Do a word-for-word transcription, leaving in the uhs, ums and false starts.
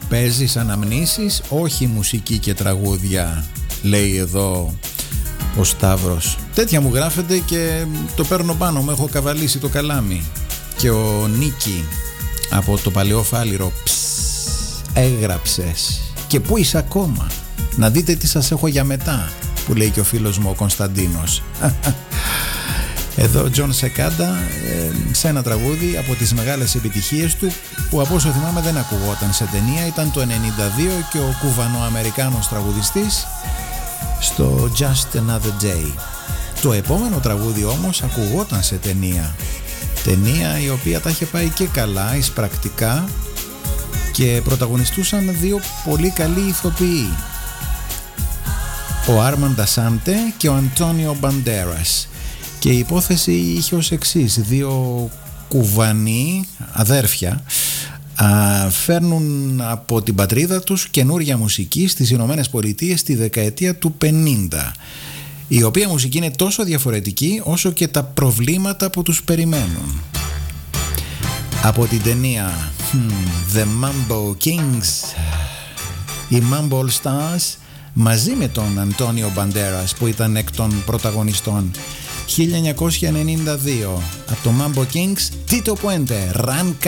Παίζεις αναμνήσεις, όχι μουσική και τραγούδια, λέει εδώ ο Σταύρος. Τέτοια μου γράφεται και το παίρνω πάνω μου, έχω καβαλήσει το καλάμι. Και ο Νίκη από το Παλαιό Φάληρο, ψ, έγραψες. Και πού είσαι ακόμα? Να δείτε τι σας έχω για μετά, που λέει και ο φίλος μου ο Κωνσταντίνος. Εδώ ο Τζον Σεκάντα σε ένα τραγούδι από τις μεγάλες επιτυχίες του, που από όσο θυμάμαι δεν ακουγόταν σε ταινία. Ήταν το ενενήντα δύο και ο κουβανοαμερικάνος τραγουδιστής στο Just Another Day. Το επόμενο τραγούδι όμως ακουγόταν σε ταινία. Ταινία η οποία τα είχε πάει και καλά, εισπρακτικά, και πρωταγωνιστούσαν δύο πολύ καλοί ηθοποιοί, ο Άρμαν Ντασάντε και ο Αντώνιο Μπαντέρας. Και η υπόθεση είχε ως εξής: δύο κουβανοί αδέρφια α, φέρνουν από την πατρίδα τους καινούρια μουσική στις Ηνωμένες Πολιτείες τη δεκαετία του πενήντα, η οποία μουσική είναι τόσο διαφορετική όσο και τα προβλήματα που τους περιμένουν. Από την ταινία hmm, The Mambo Kings, οι Mambo All Stars, μαζί με τον Αντώνιο Μπαντέρας που ήταν εκ των πρωταγωνιστών. χίλια εννιακόσια ενενήντα δύο, από το Mambo Kings, Tito Puente, Run